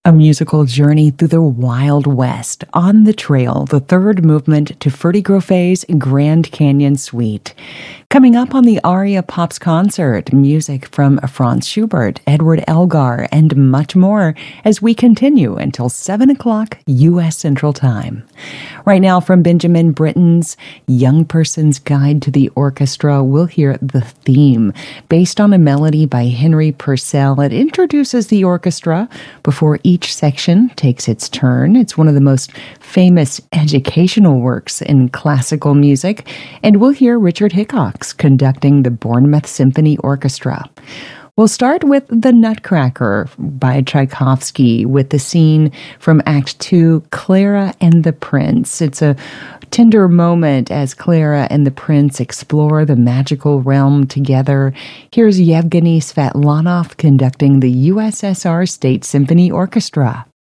A musical journey through the Wild West on the Trail, the third movement to Ferdy Groffet's Grand Canyon Suite. Coming up on the Aria Pops concert, music from Franz Schubert, Edward Elgar, and much more as we continue until 7 o'clock U.S. Central Time. Right now from Benjamin Britten's Young Person's Guide to the Orchestra, we'll hear the theme based on a melody by Henry Purcell. It introduces the orchestra before each section takes its turn. It's one of the most famous educational works in classical music, and we'll hear Richard Hickox conducting the Bournemouth Symphony Orchestra. We'll start with The Nutcracker by Tchaikovsky with the scene from Act 2, Clara and the Prince. It's a tender moment as Clara and the Prince explore the magical realm together. Here's Yevgeny Svetlanov conducting the USSR State Symphony Orchestra.